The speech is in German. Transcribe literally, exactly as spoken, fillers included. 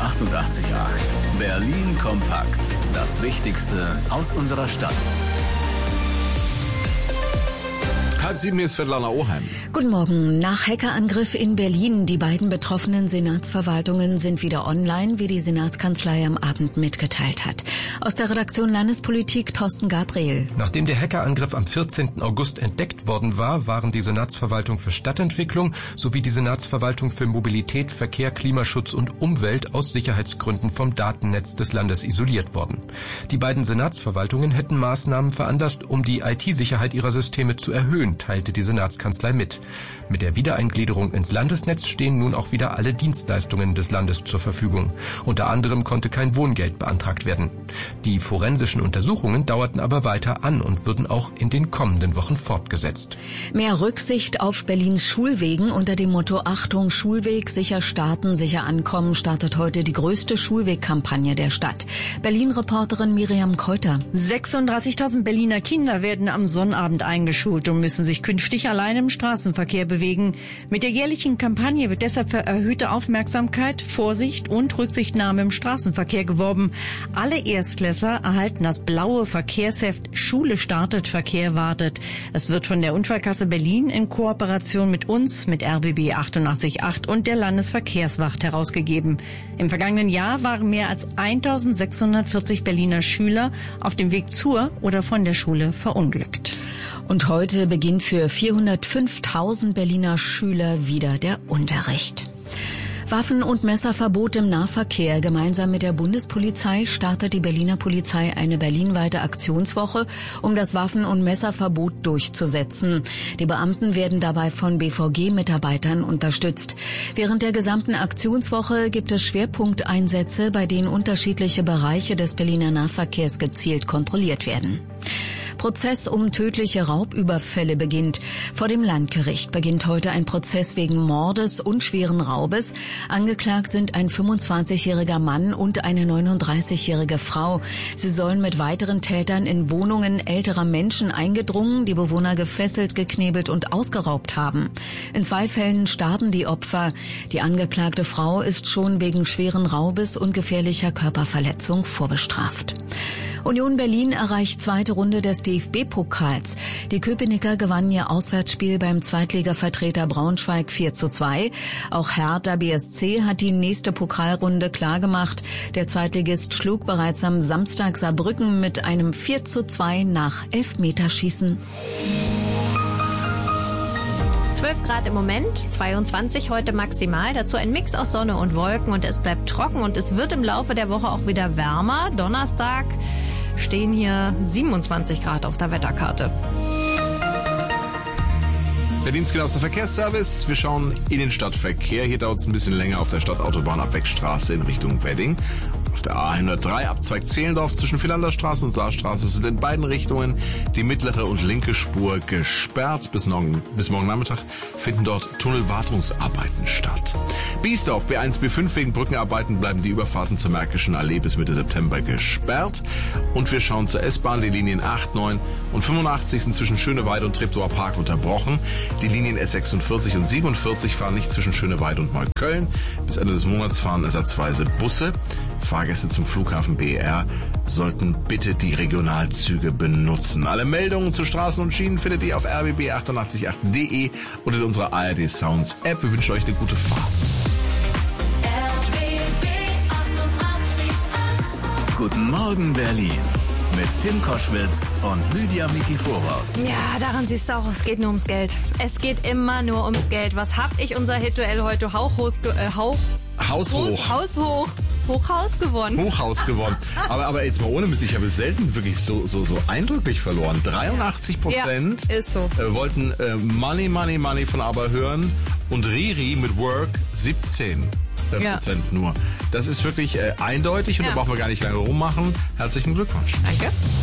achtundachtzig Komma acht. Berlin kompakt. Das Wichtigste aus unserer Stadt. Halb sieben, hier ist Svetlana Oheim. Guten Morgen. Nach Hackerangriff in Berlin. Die beiden betroffenen Senatsverwaltungen sind wieder online, wie die Senatskanzlei am Abend mitgeteilt hat. Aus der Redaktion Landespolitik Thorsten Gabriel. Nachdem der Hackerangriff am vierzehnten August entdeckt worden war, waren die Senatsverwaltung für Stadtentwicklung sowie die Senatsverwaltung für Mobilität, Verkehr, Klimaschutz und Umwelt aus Sicherheitsgründen vom Datennetz des Landes isoliert worden. Die beiden Senatsverwaltungen hätten Maßnahmen veranlasst, um die I T-Sicherheit ihrer Systeme zu erhöhen, teilte die Senatskanzlei mit. Mit der Wiedereingliederung ins Landesnetz stehen nun auch wieder alle Dienstleistungen des Landes zur Verfügung. Unter anderem konnte kein Wohngeld beantragt werden. Die forensischen Untersuchungen dauerten aber weiter an und würden auch in den kommenden Wochen fortgesetzt. Mehr Rücksicht auf Berlins Schulwegen. Unter dem Motto Achtung Schulweg, sicher starten, sicher ankommen startet heute die größte Schulwegkampagne der Stadt. Berlin-Reporterin Miriam Keuter. sechsunddreißigtausend Berliner Kinder werden am Sonnabend eingeschult und müssen sich künftig allein im Straßenverkehr bewegen. Mit der jährlichen Kampagne wird deshalb für erhöhte Aufmerksamkeit, Vorsicht und Rücksichtnahme im Straßenverkehr geworben. Alle Erstklässler erhalten das blaue Verkehrsheft Schule startet, Verkehr wartet. Es wird von der Unfallkasse Berlin in Kooperation mit uns, mit R B B achtundachtzig Komma acht und der Landesverkehrswacht herausgegeben. Im vergangenen Jahr waren mehr als eintausendsechshundertvierzig Berliner Schüler auf dem Weg zur oder von der Schule verunglückt. Und heute beginnt für vierhundertfünftausend Berliner Schüler wieder der Unterricht. Waffen- und Messerverbot im Nahverkehr. Gemeinsam mit der Bundespolizei startet die Berliner Polizei eine berlinweite Aktionswoche, um das Waffen- und Messerverbot durchzusetzen. Die Beamten werden dabei von B V G-Mitarbeitern unterstützt. Während der gesamten Aktionswoche gibt es Schwerpunkteinsätze, bei denen unterschiedliche Bereiche des Berliner Nahverkehrs gezielt kontrolliert werden. Prozess um tödliche Raubüberfälle beginnt. Vor dem Landgericht beginnt heute ein Prozess wegen Mordes und schweren Raubes. Angeklagt sind ein fünfundzwanzigjähriger Mann und eine neununddreißigjährige Frau. Sie sollen mit weiteren Tätern in Wohnungen älterer Menschen eingedrungen, die Bewohner gefesselt, geknebelt und ausgeraubt haben. In zwei Fällen starben die Opfer. Die angeklagte Frau ist schon wegen schweren Raubes und gefährlicher Körperverletzung vorbestraft. Union Berlin erreicht zweite Runde des D F B-Pokals. Die Köpenicker gewannen ihr Auswärtsspiel beim Zweitligavertreter Braunschweig vier zu zwei. Auch Hertha B S C hat die nächste Pokalrunde klargemacht. Der Zweitligist schlug bereits am Samstag Saarbrücken mit einem vier zu zwei nach Elfmeterschießen. zwölf Grad im Moment, zweiundzwanzig heute maximal. Dazu ein Mix aus Sonne und Wolken und es bleibt trocken und es wird im Laufe der Woche auch wieder wärmer. Donnerstag stehen hier siebenundzwanzig Grad auf der Wetterkarte. Der Dienstgenosse Verkehrsservice. Wir schauen in den Stadtverkehr. Hier dauert es ein bisschen länger auf der Stadtautobahn Abwegstraße in Richtung Wedding. Auf der A hundertdrei Abzweig Zehlendorf zwischen Philanderstraße und Saarstraße sind in beiden Richtungen die mittlere und linke Spur gesperrt. Bis morgen, bis morgen Nachmittag finden dort Tunnelwartungsarbeiten statt. Biesdorf B eins B fünf wegen Brückenarbeiten bleiben die Überfahrten zur Märkischen Allee bis Mitte September gesperrt. Und wir schauen zur S-Bahn. Die Linien acht, neun und fünfundachtzig sind zwischen Schöneweide und Treptower Park unterbrochen. Die Linien S sechsundvierzig und siebenundvierzig fahren nicht zwischen Schöneweide und Neukölln. Bis Ende des Monats fahren ersatzweise Busse. Fahrgäste zum Flughafen B E R sollten bitte die Regionalzüge benutzen. Alle Meldungen zu Straßen und Schienen findet ihr auf r b b achtundachtzig Komma acht punkt de und in unserer A R D Sounds App. Wir wünschen euch eine gute Fahrt. R B B achtundachtzig Komma acht. Guten Morgen Berlin. Mit Tim Koschwitz und Lydia Mikiforov. Ja, daran siehst du auch, es geht nur ums Geld. Es geht immer nur ums Geld. Was hab ich unser Hituell heute Hauchhaus, äh, Hauch, Haushoch. Haushoch, Hochhaus gewonnen. Hochhaus gewonnen. Aber, aber jetzt mal ohne Mist, ich habe es selten wirklich so, so, so eindrücklich verloren. dreiundachtzig Prozent ja, ist so. äh, wollten äh, Money, Money, Money von Aber hören und Riri mit Work siebzehn. Ja. Prozent nur. Das ist wirklich äh, eindeutig und ja. Da brauchen wir gar nicht lange rummachen. Herzlichen Glückwunsch. Danke.